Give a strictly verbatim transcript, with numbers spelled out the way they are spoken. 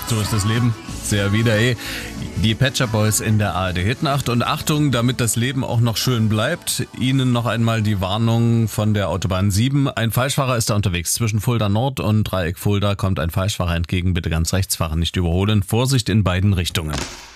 So ist das Leben. Sehr wieder, ey. Die Pet Shop Boys in der A R D-Hitnacht. Und Achtung, damit das Leben auch noch schön bleibt, Ihnen noch einmal die Warnung von der Autobahn sieben. Ein Falschfahrer ist da unterwegs. Zwischen Fulda Nord und Dreieck Fulda kommt ein Falschfahrer entgegen. Bitte ganz rechts fahren, nicht überholen. Vorsicht in beiden Richtungen.